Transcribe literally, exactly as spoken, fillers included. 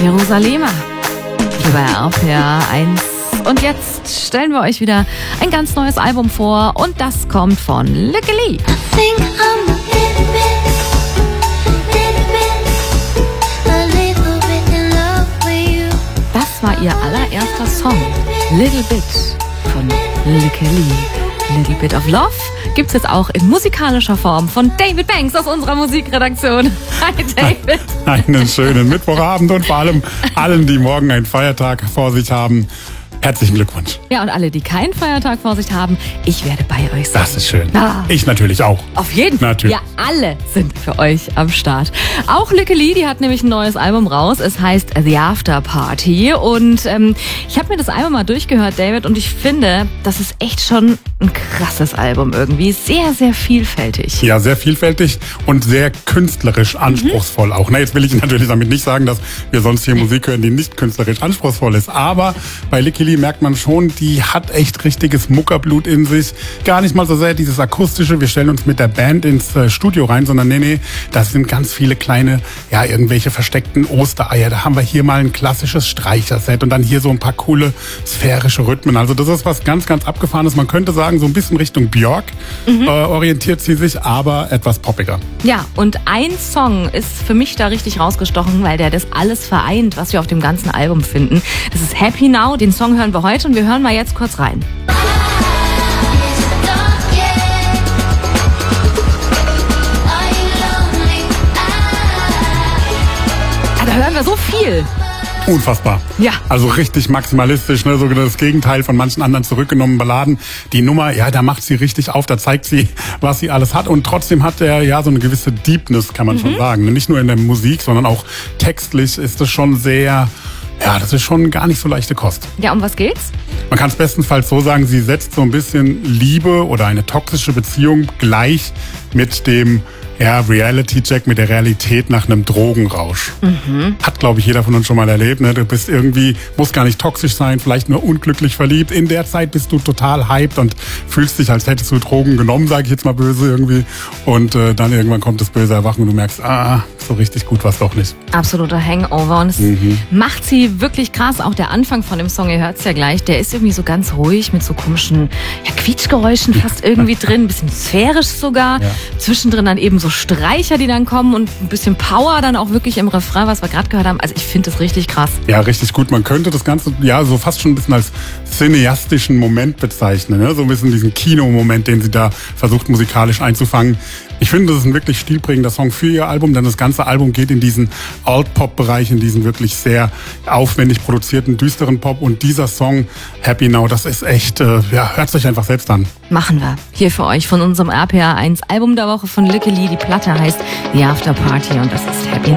Jerusalemer. Hier bei R P R eins. Und jetzt stellen wir euch wieder ein ganz neues Album vor. Und das kommt von Lykke Li. Das war ihr allererster Song. Little Bit von Lykke Li. Little Bit of Love gibt's jetzt auch in musikalischer Form von David Banks aus unserer Musikredaktion. Hi David. Einen schönen Mittwochabend und vor allem allen, die morgen einen Feiertag vor sich haben, herzlichen Glückwunsch. Ja, und alle, die keinen Feiertag vor sich haben, ich werde bei euch sein. Das ist schön. Ah. Ich natürlich auch. Auf jeden Fall. Natürlich. Ja, alle sind für euch am Start. Auch Lykke Li, die hat nämlich ein neues Album raus. Es heißt The After Party. Und ähm, ich habe mir das Album mal durchgehört, David, und ich finde, das ist echt schon ein krasses Album irgendwie. Sehr, sehr vielfältig. Ja, sehr vielfältig und sehr künstlerisch anspruchsvoll mhm. auch. Na, jetzt will ich natürlich damit nicht sagen, dass wir sonst hier Musik hören, die nicht künstlerisch anspruchsvoll ist. Aber bei Lykke Li merkt man schon, die hat echt richtiges Muckerblut in sich. Gar nicht mal so sehr dieses akustische, wir stellen uns mit der Band ins äh, Studio rein, sondern nee, nee, das sind ganz viele kleine, ja, irgendwelche versteckten Ostereier. Da haben wir hier mal ein klassisches Streicherset und dann hier so ein paar coole sphärische Rhythmen. Also das ist was ganz, ganz Abgefahrenes. Man könnte sagen, so ein bisschen Richtung Björk mhm. äh, orientiert sie sich, aber etwas poppiger. Ja, und ein Song ist für mich da richtig rausgestochen, weil der das alles vereint, was wir auf dem ganzen Album finden. Das ist Happy Now. Den Song hören wir heute und wir hören mal jetzt kurz rein. Da hören wir so viel. Unfassbar. Ja. Also richtig maximalistisch, ne? So das Gegenteil von manchen anderen zurückgenommenen Balladen. Die Nummer, ja, da macht sie richtig auf, da zeigt sie, was sie alles hat. Und trotzdem hat er ja so eine gewisse Deepness, kann man mhm. schon sagen. Nicht nur in der Musik, sondern auch textlich ist es schon sehr, ja, das ist schon gar nicht so leichte Kost. Ja, um was geht's? Man kann es bestenfalls so sagen, sie setzt so ein bisschen Liebe oder eine toxische Beziehung gleich mit dem ja, Reality-Check, mit der Realität nach einem Drogenrausch. Mhm. Hat, glaube ich, jeder von uns schon mal erlebt. Ne? Du bist irgendwie, muss gar nicht toxisch sein, vielleicht nur unglücklich verliebt. In der Zeit bist du total hyped und fühlst dich, als hättest du Drogen genommen, sage ich jetzt mal böse irgendwie. Und äh, dann irgendwann kommt das böse Erwachen und du merkst, ah, so richtig gut war es doch nicht. Absoluter Hangover. Und es mhm. macht sie wirklich krass. Auch der Anfang von dem Song, ihr hört es ja gleich, der ist irgendwie so ganz ruhig mit so komischen ja, Quietschgeräuschen fast irgendwie drin. Ein bisschen sphärisch sogar. Ja. Zwischendrin dann eben so Streicher, die dann kommen und ein bisschen Power dann auch wirklich im Refrain, was wir gerade gehört haben. Also ich finde das richtig krass. Ja, richtig gut. Man könnte das Ganze ja so fast schon ein bisschen als cineastischen Moment bezeichnen. Ne? So ein bisschen diesen Kinomoment, den sie da versucht musikalisch einzufangen. Ich finde, das ist ein wirklich stilprägender Song für ihr Album, denn das ganze Album geht in diesen Alt-Pop-Bereich, in diesen wirklich sehr aufwendig produzierten, düsteren Pop. Und dieser Song, Happy Now, das ist echt, äh, ja, hört sich einfach selbst an. Machen wir. Hier für euch von unserem R P R eins Album der Woche von Lykke Li. Die Platte heißt The After Party und das ist Happy Now.